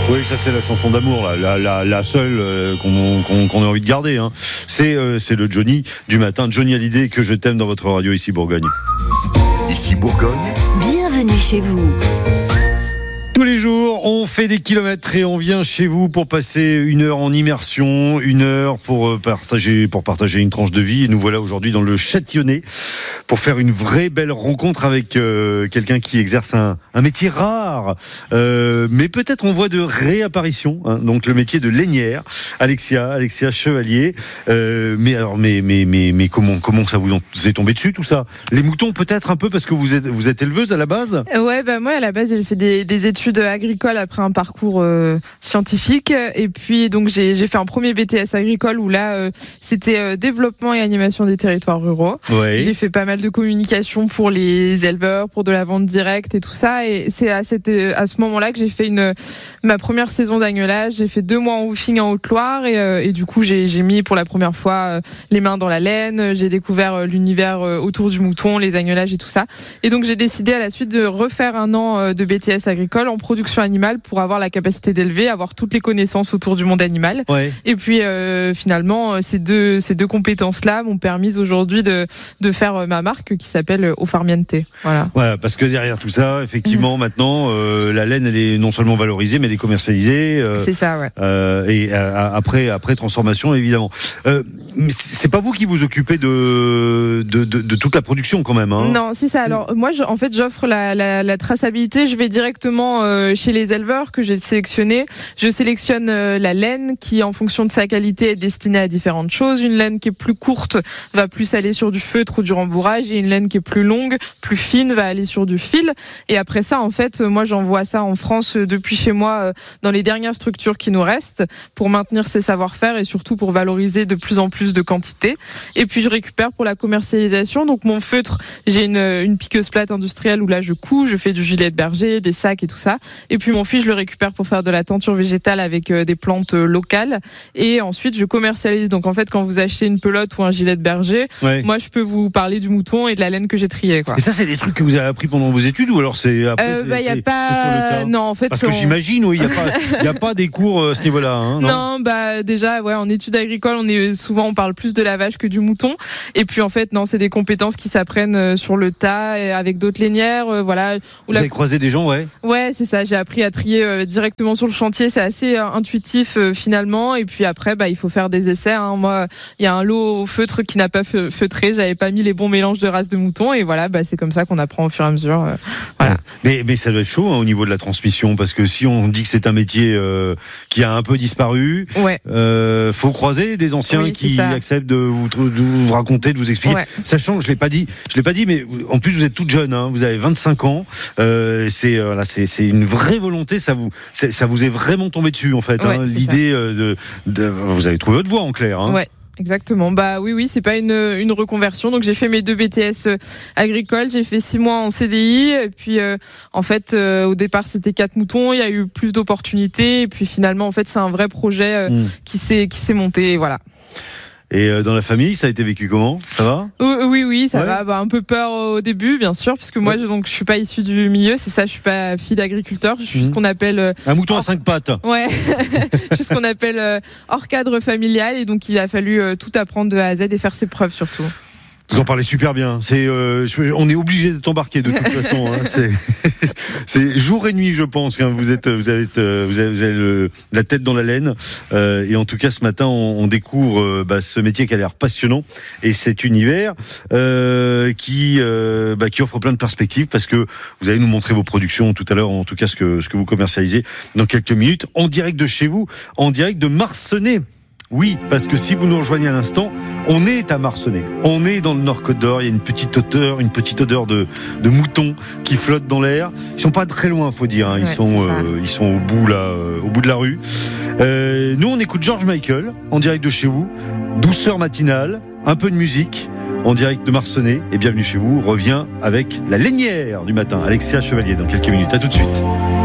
Oui, ça c'est la chanson d'amour, là. La seule qu'on a envie de garder. Hein. C'est le Johnny du matin, Johnny Hallyday, que je t'aime dans votre radio ici Bourgogne. Ici Bourgogne. Bienvenue chez vous. Tous les jours, on fait des kilomètres et on vient chez vous pour passer une heure en immersion, une heure pour partager une tranche de vie. Et nous voilà aujourd'hui dans le Châtillonnais pour faire une vraie belle rencontre avec quelqu'un qui exerce un métier rare, mais peut-être en voie de réapparition. Hein, donc le métier de lainière, Alexia Chevalier. Mais comment ça vous est tombé dessus tout ça? Les moutons peut-être un peu parce que vous êtes éleveuse à la base? Ouais, moi à la base j'ai fait des études agricoles après un parcours scientifique, et puis donc j'ai fait un premier BTS agricole où là c'était développement et animation des territoires ruraux. Ouais. J'ai fait pas mal de communication pour les éleveurs, pour de la vente directe et tout ça, et c'est à ce moment-là que j'ai fait ma première saison d'agnelage. J'ai fait 2 mois en woofing en Haute-Loire et du coup j'ai mis pour la première fois les mains dans la laine. J'ai découvert l'univers autour du mouton, les agnelages et tout ça, et donc j'ai décidé à la suite de refaire un an de BTS agricole en production animale pour avoir la capacité d'élever, avoir toutes les connaissances autour du monde animal. Ouais. Et puis finalement ces deux compétences-là m'ont permis aujourd'hui de faire ma marque qui s'appelle Au Farmiente. Voilà. Ouais, parce que derrière tout ça, effectivement, maintenant la laine elle est non seulement valorisée mais elle est commercialisée. C'est ça, ouais. Et après transformation évidemment. Mais c'est pas vous qui vous occupez de toute la production quand même. Hein. Non, c'est ça. Alors moi, j'offre la traçabilité. Je vais directement chez les éleveurs que j'ai sélectionnés. Je sélectionne la laine qui, en fonction de sa qualité, est destinée à différentes choses. Une laine qui est plus courte va plus aller sur du feutre ou du rembourrage, et une laine qui est plus longue, plus fine, va aller sur du fil. Et après ça, en fait, moi, j'envoie ça en France depuis chez moi dans les dernières structures qui nous restent pour maintenir ces savoir-faire et surtout pour valoriser de plus en plus de quantité. Et puis je récupère pour la commercialisation. Donc mon feutre, j'ai une piqueuse plate industrielle où là je couds, je fais du gilet de berger, des sacs et tout ça. Et puis mon fil, je le récupère pour faire de la teinture végétale avec des plantes locales. Et ensuite je commercialise. Donc en fait, quand vous achetez une pelote ou un gilet de berger, ouais, moi je peux vous parler du mouton et de la laine que j'ai triée, quoi. Et ça, c'est des trucs que vous avez appris pendant vos études ou alors c'est après y a pas... c'est sur le tas? Non, en fait, parce que j'imagine, oui, il y a pas des cours à ce niveau-là. Hein, non, déjà, ouais, en études agricoles, on parle plus de la vache que du mouton. Et puis en fait, non, c'est des compétences qui s'apprennent sur le tas et avec d'autres lainières, voilà. Vous avez croisé des gens, ouais. Ouais, c'est ça. J'ai appris à trier directement sur le chantier. C'est assez intuitif finalement. Et puis après, il faut faire des essais. Hein. Moi, il y a un lot au feutre qui n'a pas feutré. J'avais pas mis les bons mélanges de races de moutons. Et voilà, c'est comme ça qu'on apprend au fur et à mesure. Voilà. Mais ça doit être chaud, hein, au niveau de la transmission, parce que si on dit que c'est un métier qui a un peu disparu, ouais, faut croiser des anciens qui acceptent de vous raconter, de vous expliquer. Ouais. Sachant que je l'ai pas dit, mais en plus vous êtes toute jeune, hein, vous avez 25 ans. C'est une vraie volonté. Ça vous est vraiment tombé dessus en fait. Ouais, hein, l'idée vous avez trouvé votre voie en clair. Hein. Ouais. Exactement. Oui, c'est pas une reconversion. Donc j'ai fait mes 2 BTS agricoles, j'ai fait 6 mois en CDI, et puis en fait au départ c'était 4 moutons, il y a eu plus d'opportunités, et puis finalement en fait c'est un vrai projet qui s'est monté, voilà. Et dans la famille, ça a été vécu comment? Ça va? Oui, ça va. Un peu peur au début, bien sûr, puisque moi, je suis pas issue du milieu, c'est ça, je suis pas fille d'agriculteur, je suis ce qu'on appelle... un mouton à 5 pattes. Ouais, je suis ce qu'on appelle hors cadre familial, et donc il a fallu tout apprendre de A à Z et faire ses preuves surtout. Vous en parlez super bien. On est obligé d'être embarqué de toute façon. Hein. C'est jour et nuit, je pense. Hein. Vous avez la tête dans la laine. Et en tout cas, ce matin, on découvre ce métier qui a l'air passionnant et cet univers qui offre plein de perspectives, parce que vous allez nous montrer vos productions tout à l'heure. En tout cas, ce que vous commercialisez dans quelques minutes, en direct de chez vous, en direct de Marcenais. Oui, parce que si vous nous rejoignez à l'instant, on est à Marcenais. On est dans le Nord Côte d'Or. Il y a une petite odeur de mouton qui flotte dans l'air. Ils sont pas très loin, faut dire. Hein. Ils sont au bout de la rue. Nous, on écoute George Michael en direct de chez vous. Douceur matinale, un peu de musique en direct de Marcenais. Et bienvenue chez vous. Revient avec la lainière du matin, Alexia Chevalier, dans quelques minutes. À tout de suite.